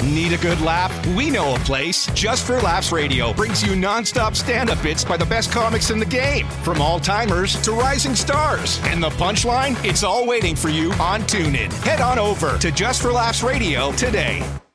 Need a good laugh? We know a place. Just for Laughs Radio brings you nonstop stand-up bits by the best comics in the game, from all-timers to rising stars. And the punchline? It's all waiting for you on TuneIn. Head on over to Just for Laughs Radio today.